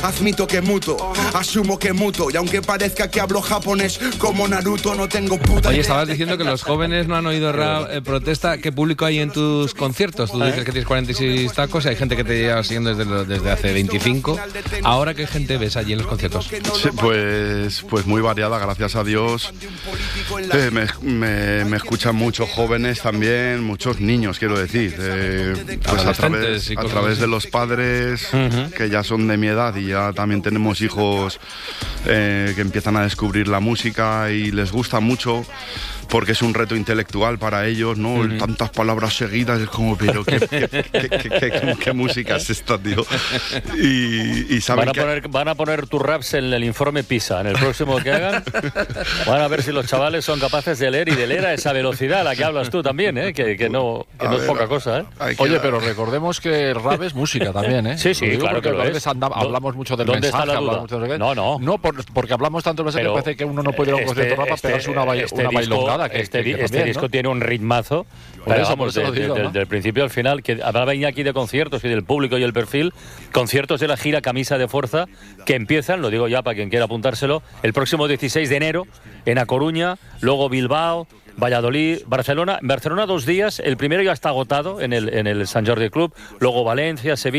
admito que muto, asumo que muto, y aunque parezca que hablo japonés como Naruto, no tengo puta. Oye, estabas diciendo que los jóvenes no han oído protesta. ¿Qué público hay en tus conciertos? Tú dices que tienes 46 tacos y hay gente que te lleva siguiendo desde hace 25. ¿Ahora qué gente ves allí en los conciertos? Sí, pues muy variada, gracias a Dios. Me escuchan muchos jóvenes también, muchos niños, quiero decir. Pues a través de los padres, que ya son de mi edad y ya también tenemos hijos que empiezan a descubrir la música y les gusta mucho porque es un reto intelectual para ellos, ¿no? Tantas palabras seguidas, es como, pero ¿qué música es esta, tío? Y saben van a poner tus raps en el informe PISA, en el próximo que hagan. Van a ver si los chavales son capaces de leer a esa velocidad a la que hablas tú también, ¿eh? Que no es poca cosa, ¿eh? Oye, pero recordemos que el rap es música también, ¿eh? Sí, claro que a veces hablamos mucho del mensaje. ¿Dónde está la duda? No, porque hablamos tanto del mensaje que parece que uno no puede ir a un concierto rap a pegarse una bailongada. Este disco, ¿no? Tiene un ritmazo, desde el principio al final, que hablaba Iñaki de conciertos y del público y el perfil. Conciertos de la gira Camisa de Fuerza, que empiezan, lo digo ya para quien quiera apuntárselo, el próximo 16 de enero en A Coruña, luego Bilbao, Valladolid, Barcelona. En Barcelona 2 días, el primero ya está agotado en el Sant Jordi Club, luego Valencia, Sevilla.